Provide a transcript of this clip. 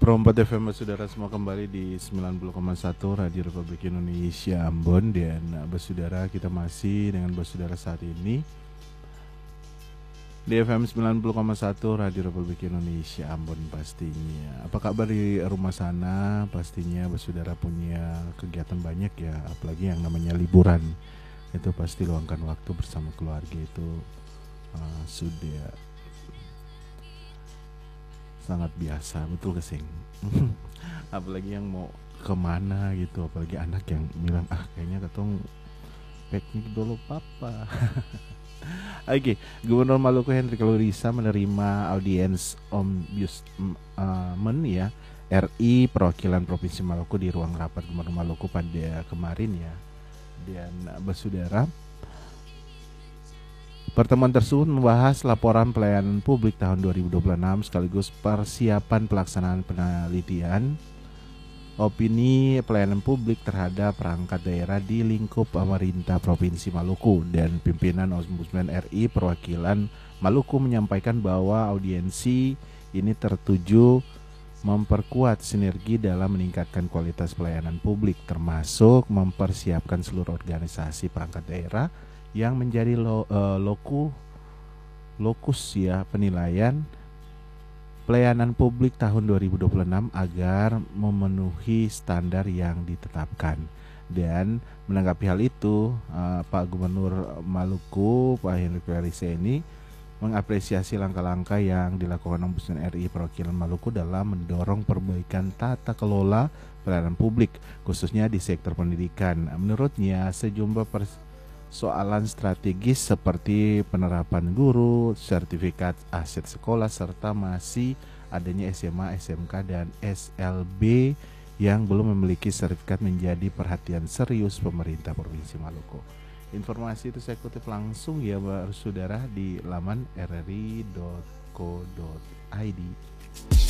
Perompat FM saudara semua kembali di 90,1 Radio Republik Indonesia Ambon. Dan saudara, kita masih dengan saudara saat ini di FM 90,1 Radio Republik Indonesia Ambon pastinya. Apa kabar di rumah sana? Pastinya saudara punya kegiatan banyak ya, apalagi yang namanya liburan. Itu pasti luangkan waktu bersama keluarga itu sudah sangat biasa, betul kesing. Apalagi yang mau kemana gitu, apalagi anak yang bilang kayaknya ketong piknik dulu papa. Oke, Gubernur Maluku Hendrik Lurisa menerima audiens Ombudsman ya RI perwakilan Provinsi Maluku di ruang rapat Gubernur Maluku pada kemarin ya. Dan saudara, pertemuan tersebut membahas laporan pelayanan publik tahun 2026 sekaligus persiapan pelaksanaan penelitian opini pelayanan publik terhadap perangkat daerah di lingkup pemerintah Provinsi Maluku. Dan pimpinan Ombudsman RI perwakilan Maluku menyampaikan bahwa audiensi ini tertuju memperkuat sinergi dalam meningkatkan kualitas pelayanan publik, termasuk mempersiapkan seluruh organisasi perangkat daerah yang menjadi lokus ya penilaian pelayanan publik tahun 2026 agar memenuhi standar yang ditetapkan. Dan menanggapi hal itu, Pak Gubernur Maluku, Pak Hendrik Lurisa ini mengapresiasi langkah-langkah yang dilakukan Ombudsman RI perwakilan Maluku dalam mendorong perbaikan tata kelola pelayanan publik, khususnya di sektor pendidikan. Menurutnya, sejumlah soalan strategis seperti penerapan guru, sertifikat aset sekolah, serta masih adanya SMA, SMK, dan SLB yang belum memiliki sertifikat menjadi perhatian serius pemerintah Provinsi Maluku. Informasi itu saya kutip langsung ya saudara di laman rri.co.id.